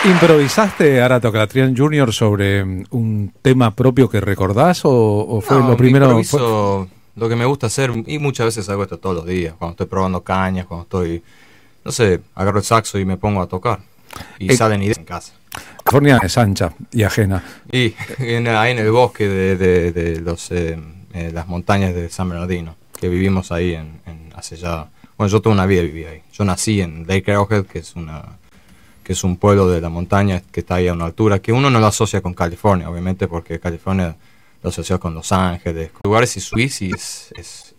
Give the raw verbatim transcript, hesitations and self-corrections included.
¿Improvisaste, Arato Calatrián junior, sobre un tema propio que recordás o, o fue no, lo primero? Improviso fue... lo que me gusta hacer, y muchas veces hago esto todos los días, cuando estoy probando cañas, cuando estoy, no sé, agarro el saxo y me pongo a tocar. Y eh, salen ideas en casa. California es ancha y ajena. Y en, ahí en el bosque de, de, de los, eh, eh, las montañas de San Bernardino, que vivimos ahí en, en hace ya... Bueno, yo toda una vida viví ahí. Yo nací en Lake Arrowhead, que es una... que es un pueblo de la montaña que está ahí a una altura, que uno no lo asocia con California, obviamente, porque California lo asocia con Los Ángeles, con lugares, y subís y es, es,